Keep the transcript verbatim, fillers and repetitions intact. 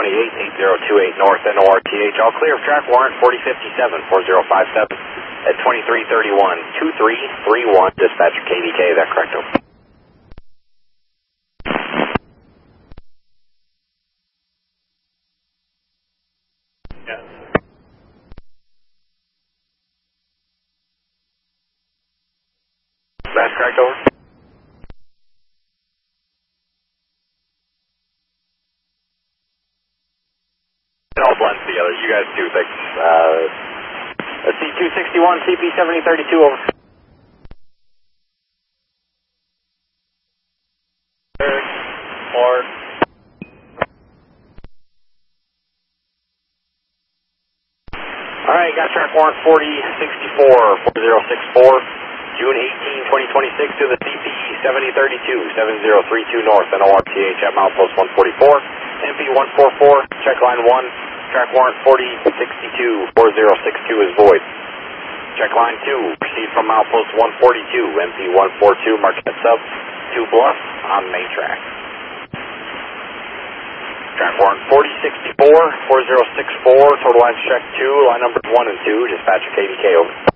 twenty-eight, eight zero two eight North, N O R T H. All clear of track warrant forty fifty-seven, four zero five seven at twenty-three thirty-one, two three three one. Dispatcher K D K, is that correct? Over. Yes. That's correct, over. It all blends together. You guys do things. Uh, C two sixty-one, C P seventy thirty-two, over. Third, fourth. All right, got track warrant forty sixty-four, four zero six four, June eighteenth, twenty twenty-six to the C P seventy thirty-two, seven zero three two North, N O R T H at milepost one forty-four, M P one forty-four, check line one, track warrant forty sixty-two, four zero six two is void. Check line two, proceed from milepost one forty-two, M P one forty-two, Marquette Sub, two Bluff on main track. Track warrant forty sixty-four, four zero six four, total lines check two, line numbers one and two, dispatcher K D K, over.